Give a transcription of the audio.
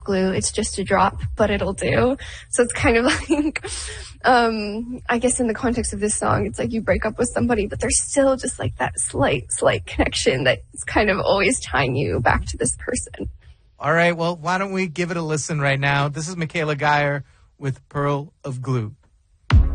glue. It's just a drop, but it'll do. So it's kind of like, I guess in the context of this song, it's like you break up with somebody, but there's still just like that slight connection that's kind of always tying you back to this person. All right, well, why don't we give it a listen right now? This is Michaela Geyer with Pearl of Glue.